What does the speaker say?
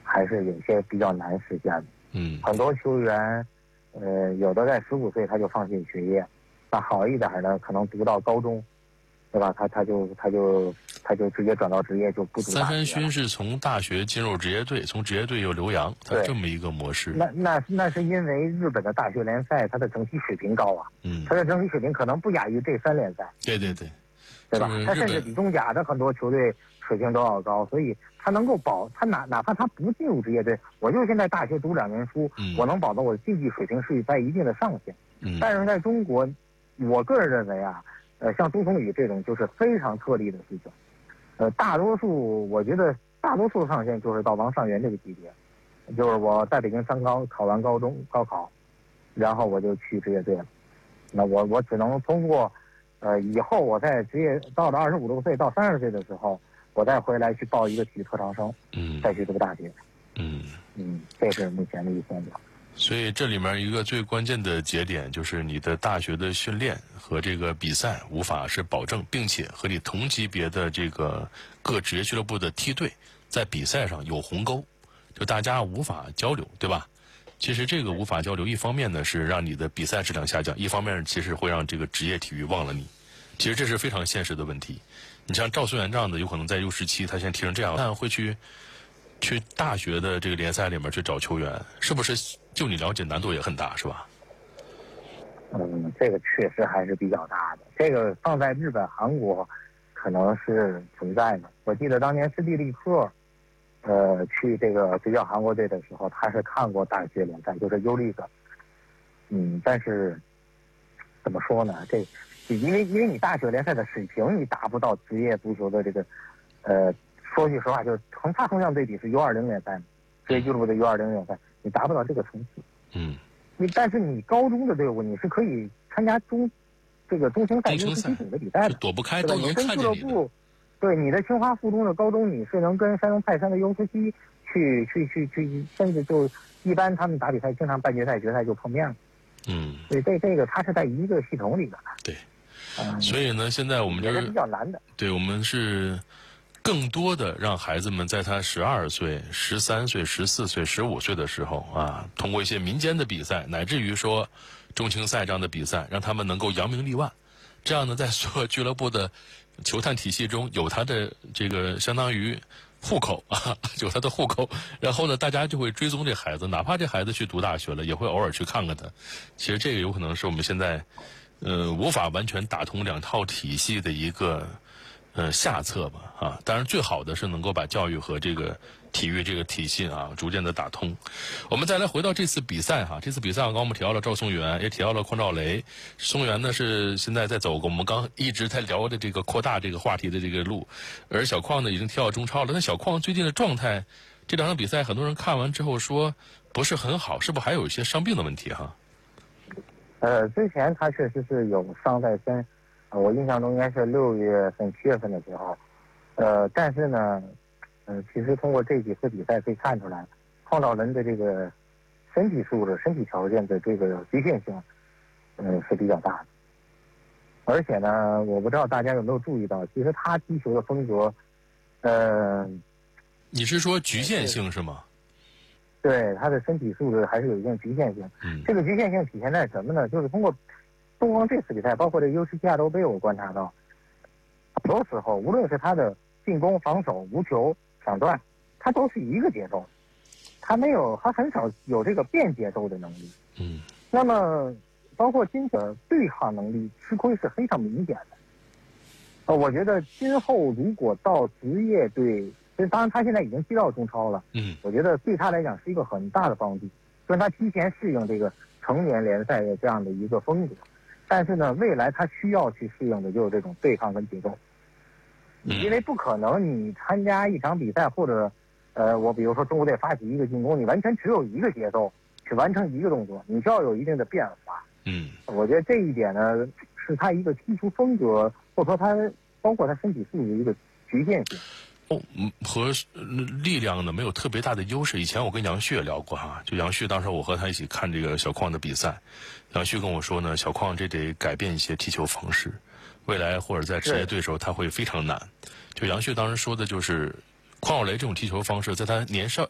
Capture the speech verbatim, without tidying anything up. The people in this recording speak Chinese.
还是有些比较难实现的。 嗯， 很多球员，呃，有的在十五岁他就放弃学业，那好一点的可能读到高中，对吧？他他就他就他就直接转到职业，就不读大学了。 三山勋是从大学进入职业队，从职业队又留洋，他这么一个模式。 那那那是因为日本的大学联赛它的整体水平高啊， 嗯， 它的整体水平可能不亚于这三联赛。 对对对， 对吧？它甚至比中甲的很多球队水平都要高，所以他能够保他哪哪怕他不进入职业队，我就现在大学读两年书， 嗯、 我能保证我的竞技水平是在一定的上限。 嗯， 但是在中国，我个人认为啊，呃，像朱逢宇这种就是非常特例的事情。呃，大多数我觉得大多数上限就是到王上元这个级别，就是我在北京三高考完高中高考，然后我就去职业队了。那我我只能通过，呃，以后我在职业到了二十五六岁到三十岁的时候，我再回来去报一个体育特长生， 嗯， 再去读大学。 嗯嗯，这是目前的一个现状。 所以这里面一个最关键的节点就是你的大学的训练和这个比赛无法是保证，并且和你同级别的这个各职业俱乐部的梯队在比赛上有鸿沟，就大家无法交流，对吧？其实这个无法交流，一方面呢是让你的比赛质量下降，一方面其实会让这个职业体育忘了你。其实这是非常现实的问题。你像赵思源这样的，有可能在 U 十七，他现在踢成这样，但会去去大学的这个联赛里面去找球员，是不是？就你了解，难度也很大，是吧？ 嗯，这个确实还是比较大的。这个放在日本、韩国，可能是存在的。我记得当年斯蒂利克，呃，去这个执教韩国队的时候，他是看过大学联赛，就是 U League。嗯，但是怎么说呢？这因为因为你大学联赛的水平，你达不到职业足球的这个，呃，说句实话，就是横差横向对比是 U 二零联赛嘛，职业俱乐部的 U 二零联赛。你达不到这个层次， 嗯， 你但是你高中的队伍你是可以参加中这个中青赛、优十七等的比赛的， 躲不开都能看见你的。 对你的清华附中的高中，你是能跟山东泰山的优十七去去去去，甚至就一般他们打比赛，经常半决赛、决赛就碰面了。 嗯， 所以这这个它是在一个系统里的。 对， 嗯， 所以呢，现在我们就是比较难的。 对，我们是。更多的让孩子们在他十二岁、十三岁、十四岁、十五岁的时候啊，通过一些民间的比赛，乃至于说中青赛这样的比赛，让他们能够扬名立万。这样呢，在所有俱乐部的球探体系中有他的这个相当于户口啊，有他的户口。然后呢，大家就会追踪这孩子，哪怕这孩子去读大学了，也会偶尔去看看他。其实这个有可能是我们现在呃无法完全打通两套体系的一个。呃，下策吧，啊，当然最好的是能够把教育和这个体育这个体系啊，逐渐的打通。我们再来回到这次比赛哈，这次比赛刚刚我们提到了赵松元，也提到了匡兆雷。松元呢是现在在走我们刚一直在聊的这个扩大这个话题的这个路，而小邝呢已经踢到中超了。那小邝最近的状态，这两场比赛很多人看完之后说不是很好，是不是还有一些伤病的问题哈？ 呃，之前他确实是有伤在身。呃，我印象中应该是六月份、七月份的时候，呃，但是呢，呃，其实通过这几次比赛可以看出来，匡兆伦的这个身体素质、身体条件的这个局限性，呃，是比较大的。而且呢，我不知道大家有没有注意到，其实他踢球的风格，呃， 你是说局限性是吗？ 对，他的身体素质还是有一定局限性。 嗯， 这个局限性体现在什么呢？就是通过。东方这次比赛，包括这 U 十七亚洲杯，我观察到，很多时候无论是他的进攻、防守、无球、抢断，他都是一个节奏，他没有，他很少有这个变节奏的能力。 嗯， 那么包括今的对抗能力吃亏是非常明显的。呃，我觉得今后如果到职业队，当然他现在已经踢到中超了， 嗯， 我觉得对他来讲是一个很大的帮助，让他提前适应这个成年联赛的这样的一个风格。但是呢，未来他需要去适应的就是这种对抗跟节奏，因为不可能你参加一场比赛或者，呃，我比如说中国队发起一个进攻，你完全只有一个节奏去完成一个动作，你需要有一定的变化。 嗯， 我觉得这一点呢，是他一个踢出风格，或者说他包括他身体素质一个局限性。 哦，和力量呢没有特别大的优势。以前我跟杨旭也聊过哈，就杨旭当时我和他一起看这个小邝的比赛，杨旭跟我说呢，小邝这得改变一些踢球方式，未来或者在职业队时候他会非常难。就杨旭当时说的就是，匡兆雷这种踢球方式，在他年少